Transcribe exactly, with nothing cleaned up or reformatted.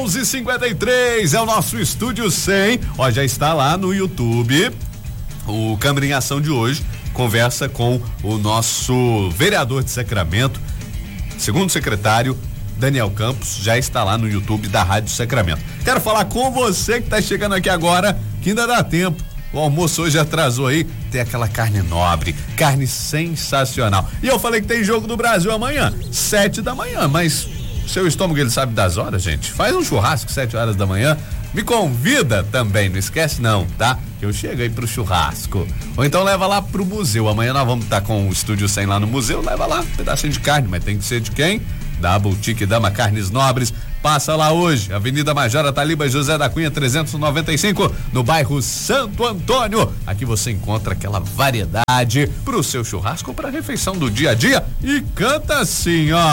onze e cinquenta e três é o nosso Estúdio cem. Ó, já está lá no YouTube. O Câmara em Ação de hoje conversa com o nosso vereador de Sacramento, segundo secretário, Daniel Campos, já está lá no YouTube da Rádio Sacramento. Quero falar com você que está chegando aqui agora, que ainda dá tempo. O almoço hoje atrasou aí, tem aquela carne nobre, carne sensacional. E eu falei que tem jogo do Brasil amanhã, sete da manhã, mas seu estômago ele sabe das horas, gente. Faz um churrasco sete horas da manhã. Me convida também, não esquece não, tá? Eu chego aí pro churrasco. Ou então leva lá pro museu. Amanhã nós vamos estar com o Estúdio cem lá no museu. Leva lá um pedacinho de carne, mas tem que ser de quem? Da Boutique Dama Carnes Nobres. Passa lá hoje, Avenida Major Taliba José da Cunha trezentos e noventa e cinco, no bairro Santo Antônio. Aqui você encontra aquela variedade pro seu churrasco ou pra refeição do dia a dia. E canta assim, ó.